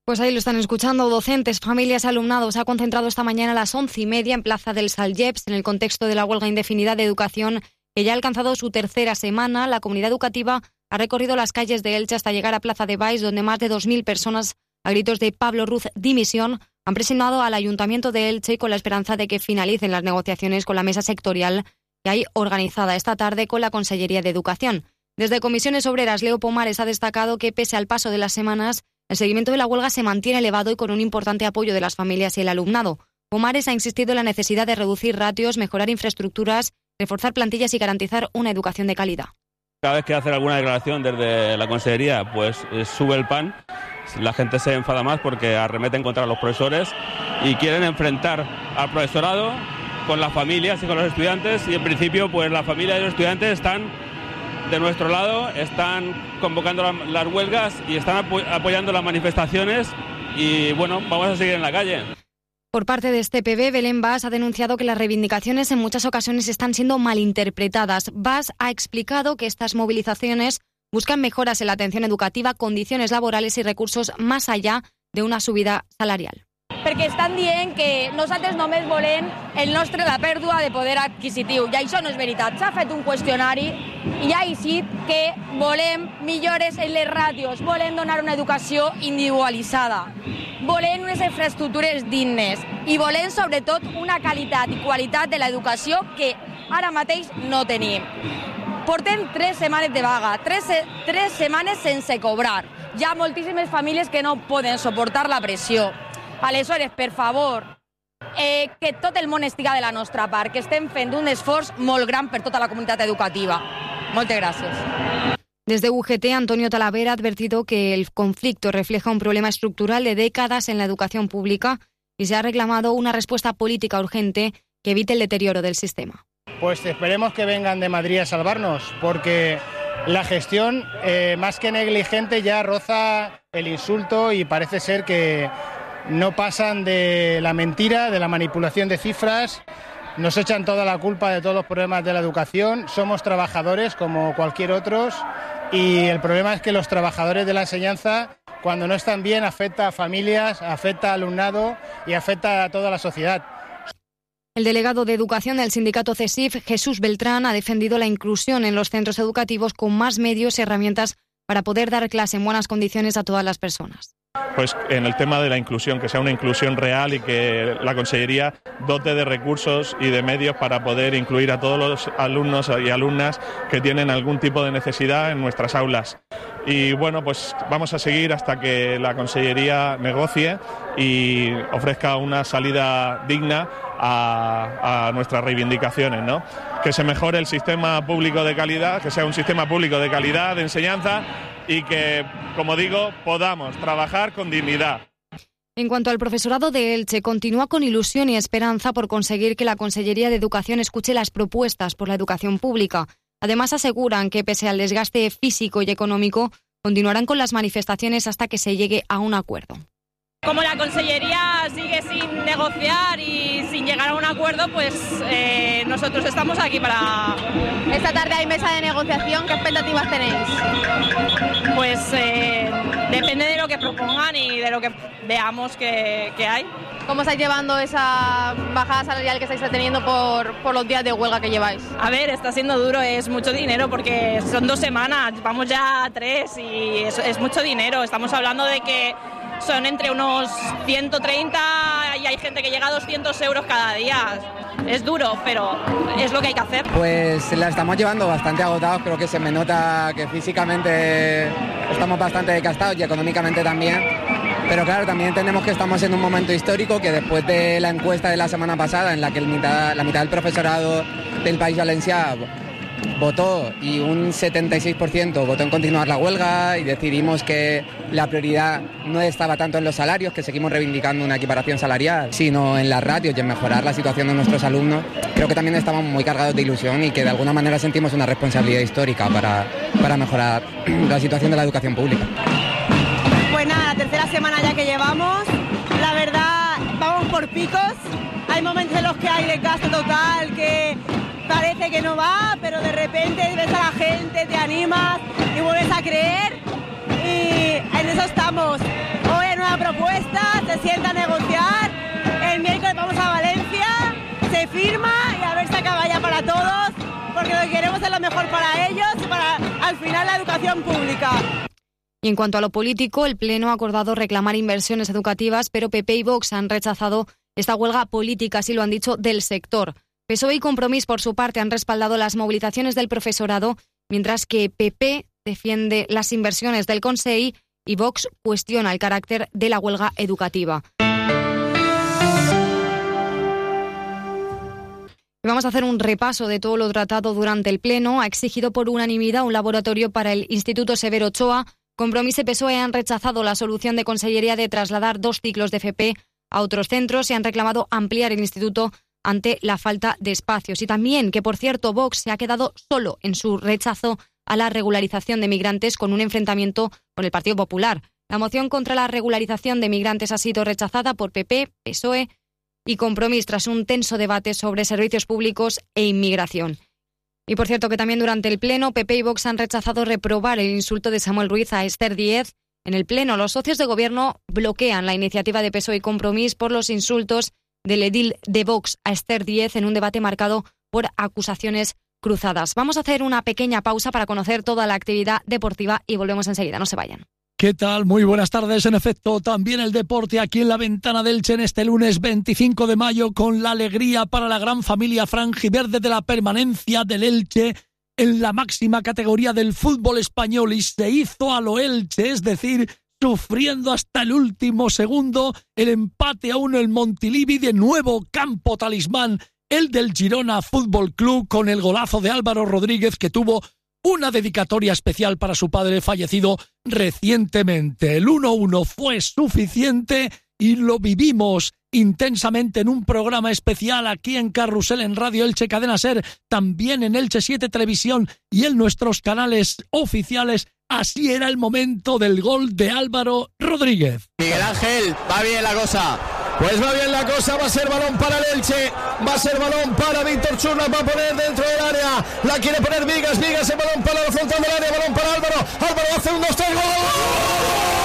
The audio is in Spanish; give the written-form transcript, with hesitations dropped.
Pues ahí lo están escuchando. Docentes, familias, alumnados. Se ha concentrado esta mañana a las 11:30 en Plaza del Salgeps en el contexto de la huelga indefinida de educación que ya ha alcanzado su tercera semana. La comunidad educativa ha recorrido las calles de Elche hasta llegar a Plaza de Baix, donde más de 2.000 personas, a gritos de Pablo Ruz dimisión, han presionado al Ayuntamiento de Elche con la esperanza de que finalicen las negociaciones con la mesa sectorial que hay organizada esta tarde con la Consellería de Educación. Desde Comisiones Obreras, Leo Pomares ha destacado que, pese al paso de las semanas, el seguimiento de la huelga se mantiene elevado y con un importante apoyo de las familias y el alumnado. Pomares ha insistido en la necesidad de reducir ratios, mejorar infraestructuras, reforzar plantillas y garantizar una educación de calidad. Cada vez que hacen alguna declaración desde la Consellería, pues sube el pan. La gente se enfada más porque arremeten contra los profesores y quieren enfrentar al profesorado con las familias y con los estudiantes, y en principio pues la familia y los estudiantes están de nuestro lado, están convocando las huelgas y están apoyando las manifestaciones y bueno, vamos a seguir en la calle. Por parte de este PB, Belén Bas ha denunciado que las reivindicaciones en muchas ocasiones están siendo malinterpretadas. Bas ha explicado que estas movilizaciones buscan mejoras en la atención educativa, condiciones laborales y recursos más allá de una subida salarial. Perquè estan dient que nosaltres només volem la pèrdua de poder adquisitiu, i això no és veritat. S'ha fet un qüestionari i ha eixit que volem millores en les ràtios, volem donar una educació individualitzada, volem unes infraestructures dignes i volem sobretot una qualitat i qualitat de l'educació que ara mateix no tenim. Portem 3 setmanes de vaga, 3 setmanes sense cobrar. Hi ha moltíssimes famílies que no poden suportar la pressió. Aleshores, per favor, que tot el món estiga de la nostra part, que estem fent un esforç molt gran per tota la comunitat educativa. Moltes gràcies. Desde UGT, Antonio Talavera ha advertido que el conflicto refleja un problema estructural de décadas en la educación pública y se ha reclamado una respuesta política urgente que evite el deterioro del sistema. Pues esperemos que vengan de Madrid a salvarnos, porque la gestión, más que negligente, ya roza el insulto y parece ser que no pasan de la mentira, de la manipulación de cifras. Nos echan toda la culpa de todos los problemas de la educación. Somos trabajadores como cualquier otros y el problema es que los trabajadores de la enseñanza, cuando no están bien, afecta a familias, afecta al alumnado y afecta a toda la sociedad. El delegado de Educación del sindicato CESIF, Jesús Beltrán, ha defendido la inclusión en los centros educativos con más medios y herramientas para poder dar clase en buenas condiciones a todas las personas. Pues en el tema de la inclusión, que sea una inclusión real y que la Consellería dote de recursos y de medios para poder incluir a todos los alumnos y alumnas que tienen algún tipo de necesidad en nuestras aulas. Y bueno, pues vamos a seguir hasta que la Consellería negocie y ofrezca una salida digna a nuestras reivindicaciones, ¿no? Que se mejore el sistema público de calidad, que sea un sistema público de calidad de enseñanza y que, como digo, podamos trabajar con dignidad. En cuanto al profesorado de Elche, continúa con ilusión y esperanza por conseguir que la Consellería de Educación escuche las propuestas por la educación pública. Además, aseguran que, pese al desgaste físico y económico, continuarán con las manifestaciones hasta que se llegue a un acuerdo. Como la Consellería sigue sin negociar y sin llegar a un acuerdo, pues nosotros estamos aquí para... Esta tarde hay mesa de negociación, ¿qué expectativas tenéis? Pues depende de lo que propongan y de lo que veamos que hay. ¿Cómo estáis llevando esa bajada salarial que estáis teniendo por los días de huelga que lleváis? A ver, está siendo duro, es mucho dinero porque son 2 semanas, vamos ya a 3 y es mucho dinero. Estamos hablando de que son entre unos 130 y hay gente que llega a 200 euros cada día. Es duro, pero es lo que hay que hacer. Pues la estamos llevando bastante agotados, creo que se me nota que físicamente estamos bastante desgastados y económicamente también. Pero claro, también entendemos que estamos en un momento histórico, que después de la encuesta de la semana pasada, en la que la mitad del profesorado del País Valencià votó y un 76% votó en continuar la huelga, y decidimos que la prioridad no estaba tanto en los salarios, que seguimos reivindicando una equiparación salarial, sino en las ratios y en mejorar la situación de nuestros alumnos. Creo que también estamos muy cargados de ilusión y que de alguna manera sentimos una responsabilidad histórica para mejorar la situación de la educación pública. Pues nada, la 3ª semana ya que llevamos, la verdad vamos por picos, hay momentos en los que hay desgaste total, que parece que no va, pero de repente ves a la gente, te animas y vuelves a creer y en eso estamos. Hoy hay nueva propuesta. pero que queremos es lo mejor para ellos y para, al final, la educación pública. Y en cuanto a lo político, el Pleno ha acordado reclamar inversiones educativas, pero PP y Vox han rechazado esta huelga política, así lo han dicho, del sector. PSOE y Compromís, por su parte, han respaldado las movilizaciones del profesorado, mientras que PP defiende las inversiones del Consell y Vox cuestiona el carácter de la huelga educativa. Y vamos a hacer un repaso de todo lo tratado durante el Pleno. Ha exigido por unanimidad un laboratorio para el Instituto Severo Ochoa. Compromís y PSOE han rechazado la solución de Consellería de trasladar 2 ciclos de FP a otros centros y han reclamado ampliar el instituto ante la falta de espacios. Y también que, por cierto, Vox se ha quedado solo en su rechazo a la regularización de migrantes con un enfrentamiento con el Partido Popular. La moción contra la regularización de migrantes ha sido rechazada por PP, PSOE y Compromís tras un tenso debate sobre servicios públicos e inmigración. Y por cierto que también durante el Pleno, PP y Vox han rechazado reprobar el insulto de Samuel Ruiz a Esther Díez. En el Pleno, los socios de gobierno bloquean la iniciativa de PSOE y Compromís por los insultos del edil de Vox a Esther Díez en un debate marcado por acusaciones cruzadas. Vamos a hacer una pequeña pausa para conocer toda la actividad deportiva y volvemos enseguida. No se vayan. ¿Qué tal? Muy buenas tardes. En efecto, también el deporte aquí en la ventana del Elche en este lunes 25 de mayo con la alegría para la gran familia franjiverde de la permanencia del Elche en la máxima categoría del fútbol español y se hizo a lo Elche, es decir, sufriendo hasta el último segundo el empate a 1 el Montilivi, de nuevo campo talismán, el del Girona Fútbol Club con el golazo de Álvaro Rodríguez que tuvo una dedicatoria especial para su padre fallecido recientemente. El 1-1 fue suficiente y lo vivimos intensamente en un programa especial aquí en Carrusel, en Radio Elche Cadena SER, también en Elche 7 Televisión y en nuestros canales oficiales. Así era el momento del gol de Álvaro Rodríguez. Miguel Ángel, va bien la cosa. Pues va bien la cosa, va a ser balón para el Elche, va a ser balón para Víctor Churlas, va a poner dentro del área, la quiere poner Vigas, el balón para la frontal del área, balón para Álvaro hace un 2-3, ¡gol!